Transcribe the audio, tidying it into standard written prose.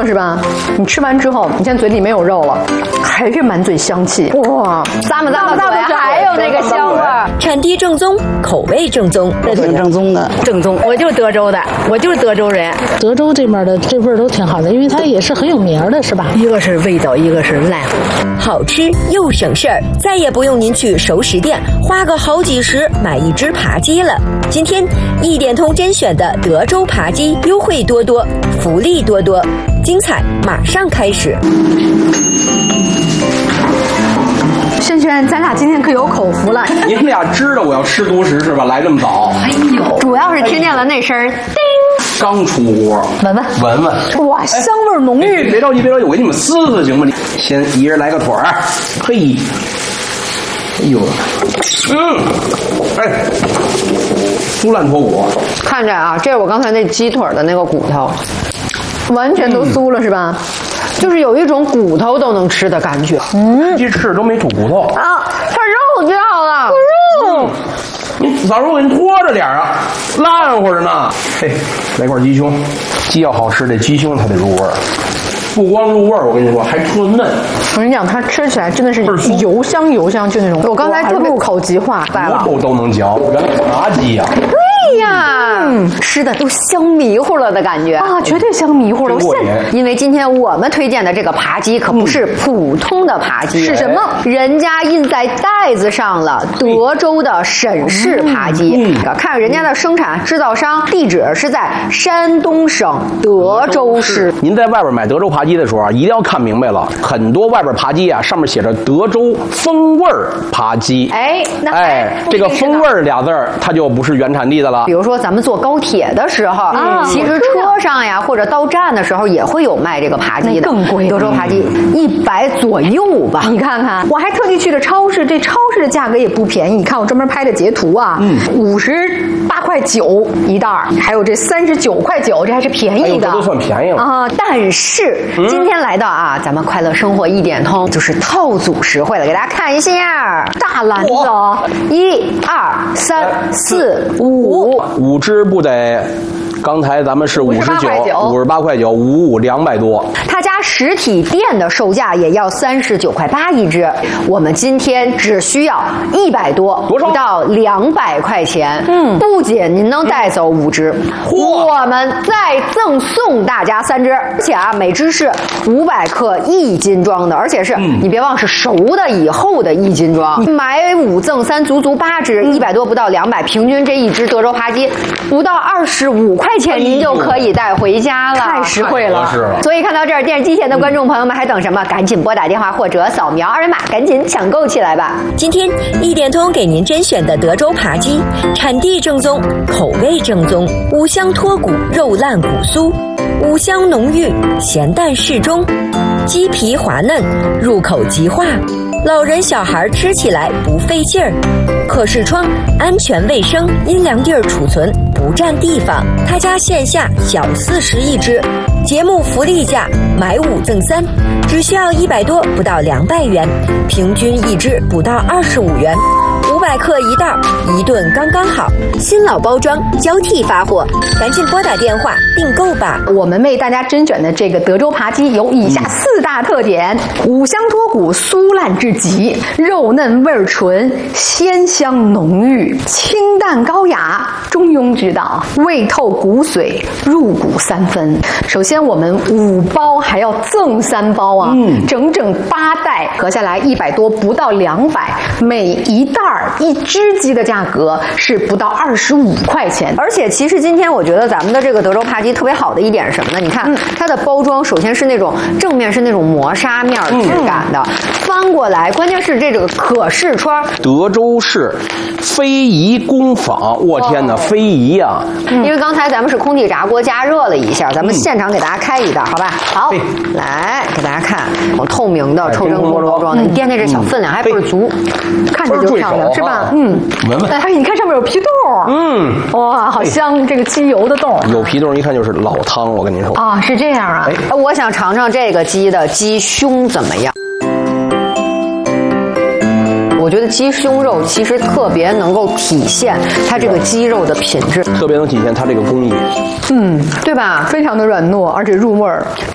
是吧？你吃完之后，你现在嘴里没有肉了，还是满嘴香气。哇，咂吧嘴还有那个香味儿。 产地正宗，口味正宗， 这挺正宗的。 正宗，我就是德州的，我就是德州人。 德州这边的这味儿都挺好的，因为它也是很有名的，是吧？ 一个是味道，一个是烂， 好吃又省事儿，再也不用您去熟食店花个好几十买一只扒鸡了。今天一点通甄选的德州扒鸡优惠多多，福利多多，精彩马上开始。 轩轩，咱俩今天可有口福了。 你们俩知道我要吃独食是吧？来这么早。 哎呦，主要是听见了那声叮， 刚出锅，闻闻。 哇，香味浓郁。 别着急，我给你们撕撕行吗？先一人来个腿儿，嘿，哎呦，哎，酥烂脱骨。 看着啊，这是我刚才那鸡腿的那个骨头，完全都酥了，是吧？就是有一种骨头都能吃的感觉。 鸡翅都没吐骨头啊，它肉掉了，肉。 你早说我给你拖着点啊，烂乎着呢。嘿，来块鸡胸，鸡要好吃，这鸡胸它得入味儿。不光入味儿，我跟你说，还出嫩。 我跟你讲，它吃起来真的是油香，就那种。我刚才特别口即化， 骨头都能嚼，原来扒鸡呀。 对呀，吃的都香迷糊了的感觉啊，绝对香迷糊了。因为今天我们推荐的这个扒鸡可不是普通的扒鸡，是什么？人家印在袋子上了，德州的沈氏扒鸡。看人家的生产制造商地址是在山东省德州市。 您在外边买德州扒鸡的时候啊，一定要看明白了，很多外边扒鸡啊，上面写着德州风味扒鸡。这个风味俩字儿，它就不是原产地的了。 比如说咱们坐高铁的时候，其实车上呀或者到站的时候也会有卖这个扒鸡的，更贵。德州扒鸡100左右吧，你看看，我还特地去了超市，这超市的价格也不便宜。你看我专门拍的截图啊，58.9块一袋，还有这39.9块，这还是便宜的， 这都算便宜了啊。但是今天来到啊，咱们快乐生活一点通就是套组实惠了，给大家看一下大篮子哦，1、2、3、4、5 只不得。刚才咱们是58块9， 55，200多。 他家实体店的售价也要39.8块一只，我们今天只需要100多，不到200块钱。不仅您能带走5只，我们再赠送大家3只，而且啊，每只是500克1斤装的，而且是你别忘是熟的以后的1斤装。买5赠3，足8只，100多不到200，平均这一只德州扒鸡不到25块钱您就可以带回家了，太实惠了。所以看到这儿，电视机前的观众朋友们还等什么？赶紧拨打电话或者扫描2维码，赶紧抢购起来吧！ 今天一点通给您甄选的德州扒鸡，产地正宗，口味正宗，五香脱骨，肉烂骨酥，五香浓郁，咸淡适中，鸡皮滑嫩，入口即化，老人小孩吃起来不费劲儿，可视窗，安全卫生，阴凉地儿储存，不占地方。他家线下小40一只，节目福利价买5赠3，只需要100多不到200元，平均一只不到25元，500克一袋，一顿刚刚好。新老包装交替发货，赶紧拨打电话订购吧。 我们为大家甄选的这个德州扒鸡有以下4大特点：五香脱骨，酥烂至极，肉嫩味纯，鲜香浓郁，清淡高雅，中庸之道，味透骨髓，入骨3分。首先我们5包还要赠3包啊，整整8袋，合下来100多不到200，每一袋1只鸡的价格是不到25块钱。而且其实今天我觉得咱们的这个德州扒鸡特别好的一点是什么呢？你看它的包装，首先是那种正面是那种磨砂面质感的，翻过来关键是这个可视窗。 德州市非遗工坊，我天哪，非遗啊！ 因为刚才咱们是空气炸锅加热了一下，咱们现场给大家开一袋，好吧？好，来给大家看，透明的抽真空包装的，你掂掂这小分量还倍儿足，看着就漂亮，是吧？ 闻闻。 哎，你看上面有皮冻，哇，好香！这个鸡油的冻， 有皮冻一看就是老汤，我跟您说啊，是这样啊。我想尝尝这个鸡的鸡胸怎么样。我觉得鸡胸肉其实特别能够体现它这个鸡肉的品质， 特别能体现它这个工艺， 对吧？非常的软糯，而且入味儿。